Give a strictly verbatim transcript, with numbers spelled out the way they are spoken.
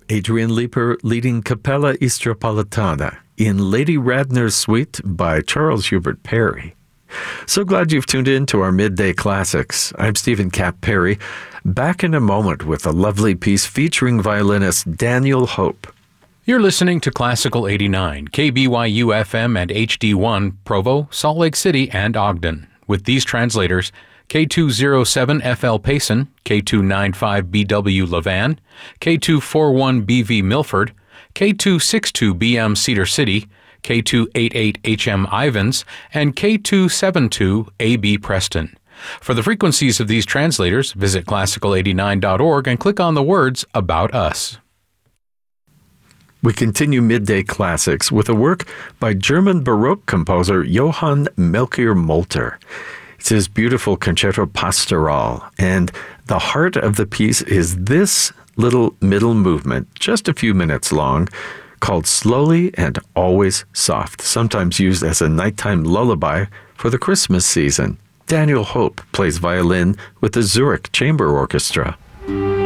Adrian Leeper leading Capella Istropolitana in Lady Radner's Suite by Charles Hubert Parry. So glad you've tuned in to our Midday Classics. I'm Stephen Cap Perry, back in a moment with a lovely piece featuring violinist Daniel Hope. You're listening to Classical eighty-nine, K B Y U F M and H D one, Provo, Salt Lake City, and Ogden, with these translators: K two oh seven F L Payson, K two ninety-five B W Levan, K two forty-one B V Milford, K two sixty-two B M Cedar City, K two eighty-eight H M Ivans, and K two seventy-two A B Preston. For the frequencies of these translators, visit classical eighty-nine dot org and click on the words About Us. We continue Midday Classics with a work by German Baroque composer Johann Melchior Molter. It's his beautiful Concerto Pastoral, and the heart of the piece is this little middle movement, just a few minutes long, called Slowly and Always Soft, sometimes used as a nighttime lullaby for the Christmas season. Daniel Hope plays violin with the Zurich Chamber Orchestra.